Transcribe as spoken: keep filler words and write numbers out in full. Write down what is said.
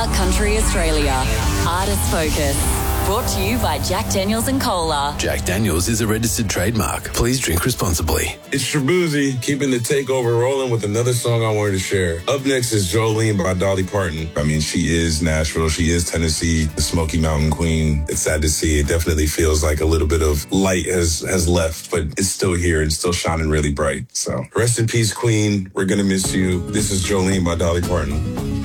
Bar Country Australia. Artist Focus. Brought to you by Jack Daniels and Cola. Jack Daniels is a registered trademark. Please drink responsibly. It's Shabuzi, keeping the takeover rolling with another song I wanted to share. Up next is Jolene by Dolly Parton. I mean, she is Nashville. She is Tennessee, the Smoky Mountain Queen. It's sad to see. It definitely feels like a little bit of light has, has left, but it's still here and still shining really bright. So rest in peace, Queen. We're going to miss you. This is Jolene by Dolly Parton.